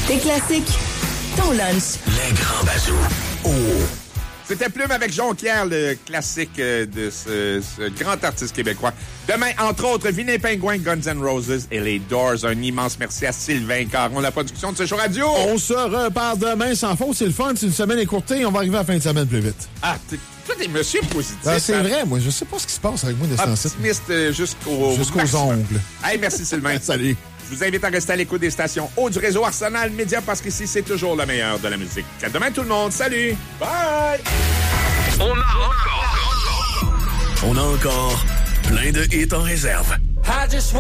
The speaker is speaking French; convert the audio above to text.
Tes classiques, ton lunch. Les grands bazous. Oh! C'était Plume avec Jonquière, le classique de ce grand artiste québécois. Demain, entre autres, Vilain Pingouin, Guns N' Roses et les Doors. Un immense merci à Sylvain Caron, la production de ce show radio. On se reparle demain sans faute. C'est le fun. C'est une semaine écourtée. On va arriver à la fin de semaine plus vite. Ah, toi, t'es monsieur positif. Ben, c'est vrai. Moi, je sais pas ce qui se passe avec moi de ce temps-ci. Optimiste jusqu'aux ongles. Hey, merci Sylvain. Salut. Je vous invite à rester à l'écoute des stations haut du réseau Arsenal Média parce qu'ici, c'est toujours le meilleur de la musique. À demain tout le monde. Salut. Bye. On a encore plein de hits en réserve.